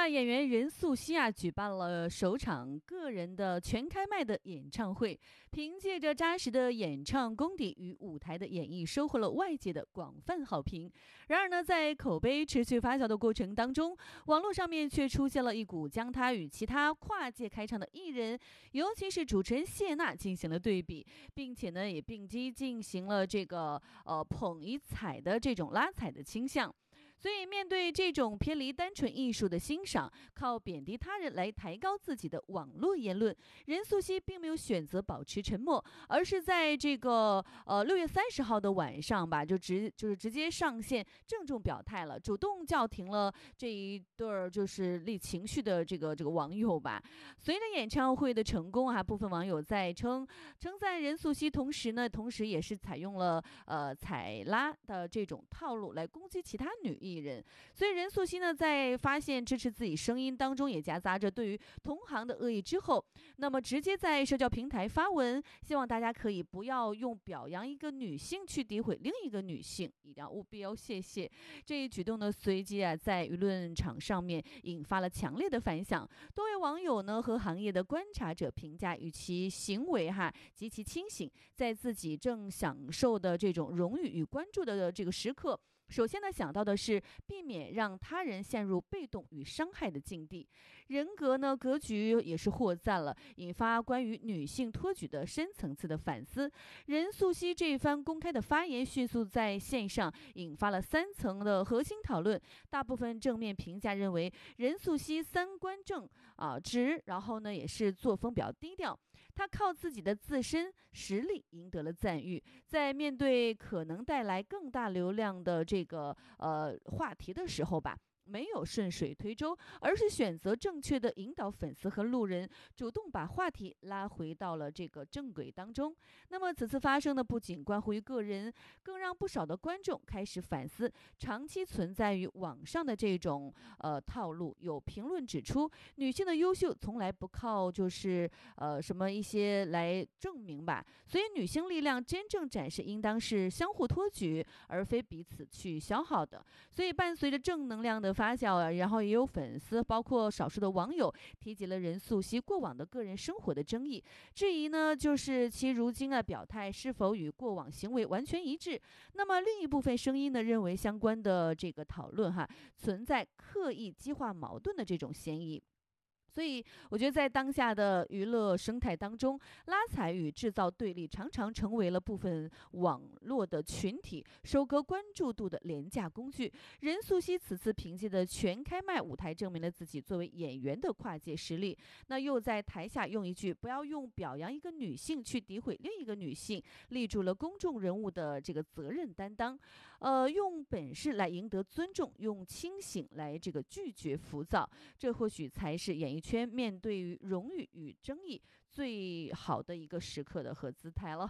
啊，演员任素汐啊举办了首场个人的全开麦的演唱会，凭借着扎实的演唱功底与舞台的演绎，收获了外界的广泛好评。然而呢，在口碑持续发酵的过程当中，网络上面却出现了一股将他与其他跨界开唱的艺人，尤其是主持人谢娜进行了对比，并且呢也并机进行了这个捧与踩的这种拉踩的倾向。所以，面对这种偏离单纯艺术的欣赏，靠贬低他人来抬高自己的网络言论，任素汐并没有选择保持沉默，而是在这个6月30号的晚上吧，就是直接上线郑重表态了，主动叫停了这一对儿就是立情绪的这个网友吧。随着演唱会的成功啊，部分网友在称赞任素汐，同时也是采用了踩拉的这种套路来攻击其他女艺人。所以任素汐呢，在发现支持自己声音当中也夹杂着对于同行的恶意之后，那么直接在社交平台发文，希望大家可以不要用表扬一个女性去诋毁另一个女性，一定要务必要谢谢。这一举动呢，随即啊在舆论场上面引发了强烈的反响。多位网友呢和行业的观察者评价，与其行为极其清醒，在自己正享受的这种荣誉与关注的这个时刻，首先呢，想到的是避免让他人陷入被动与伤害的境地，人格呢格局也是获赞了，引发关于女性托举的深层次的反思。任素汐这一番公开的发言，迅速在线上引发了3层的核心讨论。大部分正面评价认为，任素汐三观正直，然后呢也是作风比较低调，她靠自己的自身实力赢得了赞誉。在面对可能带来更大流量的这个话题的时候吧，没有顺水推舟，而是选择正确的引导粉丝和路人，主动把话题拉回到了这个正轨当中。那么此次发生的不仅关乎于个人，更让不少的观众开始反思长期存在于网上的这种套路。有评论指出，女性的优秀从来不靠就是什么一些来证明吧，所以女性力量真正展示应当是相互托举，而非彼此去消耗的。所以伴随着正能量的发酵啊，然后也有粉丝，包括少数的网友提及了任素汐过往的个人生活的争议，质疑呢就是其如今表态是否与过往行为完全一致。那么另一部分声音呢认为相关的这个讨论存在刻意激化矛盾的这种嫌疑。所以我觉得在当下的娱乐生态当中，拉踩与制造对立常常成为了部分网络的群体收割关注度的廉价工具。任素汐此次凭借的全开麦舞台证明了自己作为演员的跨界实力，那又在台下用一句不要用表扬一个女性去诋毁另一个女性，立住了公众人物的这个责任担当。用本事来赢得尊重，用清醒来这个拒绝浮躁，这或许才是演艺圈面对于荣誉与争议最好的一个时刻的和姿态了。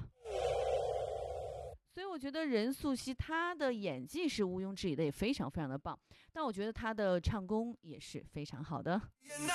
所以我觉得任素汐她的演技是毋庸置疑的，也非常非常的棒，但我觉得她的唱功也是非常好的。